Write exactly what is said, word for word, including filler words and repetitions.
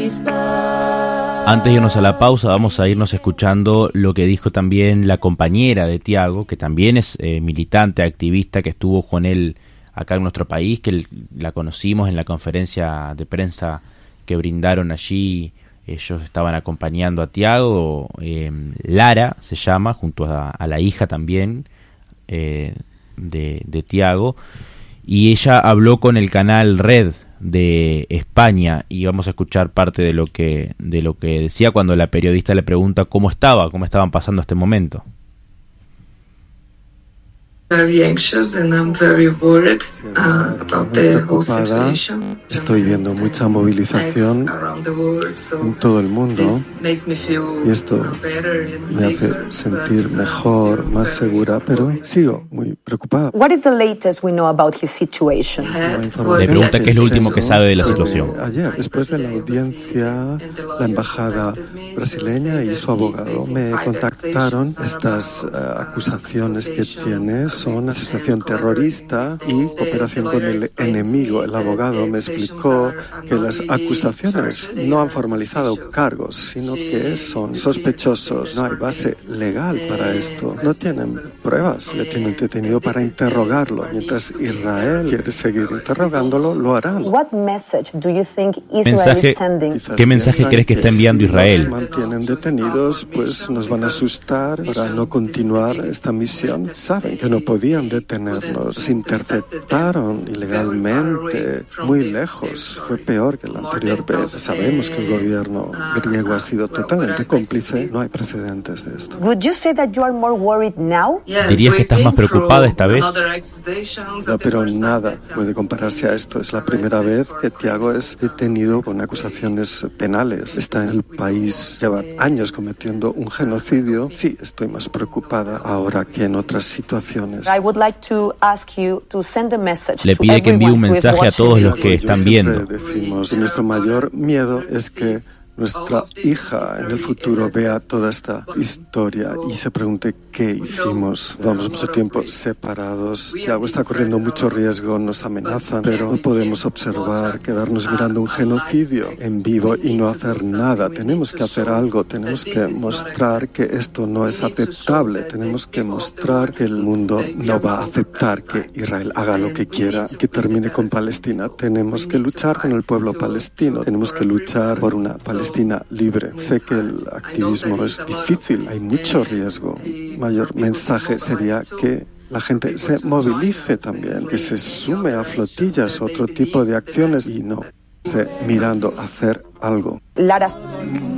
Antes de irnos a la pausa, vamos a irnos escuchando lo que dijo también la compañera de Thiago, que también es eh, militante, activista, que estuvo con él acá en nuestro país, que el, la conocimos en la conferencia de prensa que brindaron allí. Ellos estaban acompañando a Thiago, eh, Lara se llama, junto a, a la hija también eh, de, de Thiago, y ella habló con el canal Red de España, y vamos a escuchar parte de lo que de lo que decía cuando la periodista le pregunta cómo estaba, cómo estaban pasando este momento. Very anxious and I'm very worried uh, about the whole situation. Estoy viendo mucha movilización en todo el mundo y esto me hace sentir mejor, más segura, pero sigo muy preocupada. What is the latest we know about his situation? Le pregunta qué es lo último que sabe de la situación. Ayer, después de la audiencia, la embajada brasileña y su abogado me contactaron. Estas uh, acusaciones que tienes son asociación terrorista y cooperación con el enemigo. El abogado me explicó que las acusaciones no han formalizado cargos, sino que son sospechosos. No hay base legal para esto. No tienen pruebas. Le tienen detenido para interrogarlo. Mientras Israel quiere seguir interrogándolo, lo harán. What message do you think Israel mensaje, is sending? ¿Qué mensaje crees que está enviando Israel? Si nos mantienen detenidos, pues nos van a asustar para no continuar esta misión. Saben que no podían detenernos, interceptaron ilegalmente muy lejos. Fue peor que la anterior vez. Sabemos que el gobierno griego ha sido totalmente cómplice. No hay precedentes de esto. Would you say that you are more worried now? ¿Dirías que estás más preocupada esta vez? No, pero nada puede compararse a esto. Es la primera vez que Thiago es detenido con acusaciones penales. Está en el país, lleva años cometiendo un genocidio. Sí, estoy más preocupada ahora que en otras situaciones. I would like to ask you to send a message Le pide que envíe un mensaje a todos los que están viendo. Decimos, nuestro mayor miedo es que nuestra hija en el futuro vea toda esta historia y se pregunte qué hicimos. Vamos mucho tiempo separados. Thiago está corriendo mucho riesgo, nos amenazan, pero no podemos observar, quedarnos mirando un genocidio en vivo y no hacer nada. Tenemos que hacer algo, tenemos que mostrar que esto no es aceptable. Tenemos que mostrar que el mundo no va a aceptar que Israel haga lo que quiera, que termine con Palestina. Tenemos que luchar con el pueblo palestino, tenemos que luchar por una Palestina Palestina libre. Sé que el activismo es difícil, hay mucho riesgo. El mayor mensaje sería que la gente se movilice también, que se sume a flotillas, otro tipo de acciones y no se mirando a hacer algo. Lara.